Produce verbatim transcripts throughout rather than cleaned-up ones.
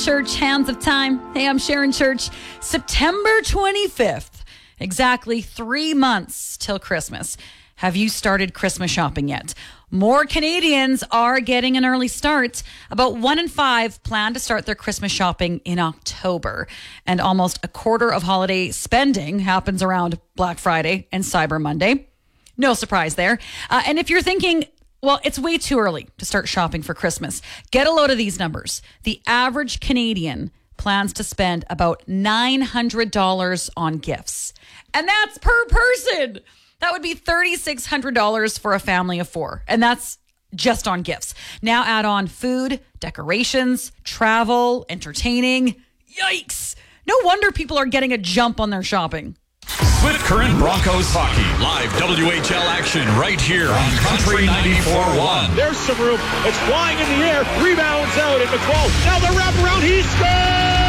Church, Hands of Time. Hey, I'm Sharon Church. September twenty-fifth, exactly three months till Christmas. Have you started Christmas shopping yet? More Canadians are getting an early start. About one in five plan to start their Christmas shopping in October. And almost a quarter of holiday spending happens around Black Friday and Cyber Monday. No surprise there. Uh, and if you're thinking, well, it's way too early to start shopping for Christmas, get a load of these numbers. The average Canadian plans to spend about nine hundred dollars on gifts. And that's per person. That would be three thousand six hundred dollars for a family of four. And that's just on gifts. Now add on food, decorations, travel, entertaining. Yikes. No wonder people are getting a jump on their shopping. Swift Current Broncos Hockey. Live W H L action right here on Country ninety-four point one. There's some room. It's flying in the air. Rebounds out. And McCall. Now the wraparound. He scores!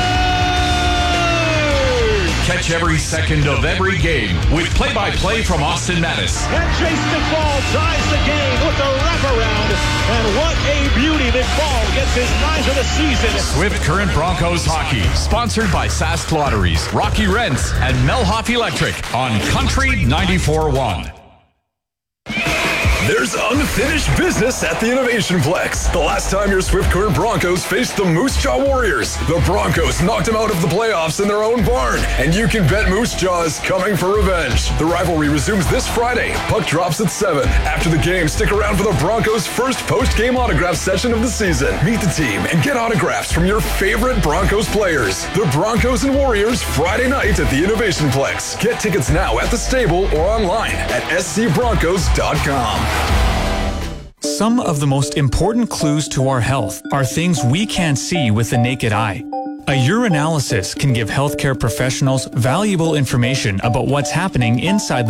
Catch every second of every game with play-by-play from Austin Mattis. And Chase McFall ties the game with the wraparound. And what a beauty. McFall gets his ninth of the season. Swift Current Broncos Hockey. Sponsored by Sask Lotteries, Rocky Rents, and Melhoff Electric on Country ninety-four point one. There's unfinished business at the Innovation Plex. The last time your Swift Current Broncos faced the Moose Jaw Warriors, the Broncos knocked them out of the playoffs in their own barn. And you can bet Moose Jaw is coming for revenge. The rivalry resumes this Friday. Puck drops at seven. After the game, stick around for the Broncos' first post-game autograph session of the season. Meet the team and get autographs from your favorite Broncos players. The Broncos and Warriors Friday night at the Innovation Plex. Get tickets now at the stable or online at s c broncos dot com. Some of the most important clues to our health are things we can't see with the naked eye. A urinalysis can give healthcare professionals valuable information about what's happening inside the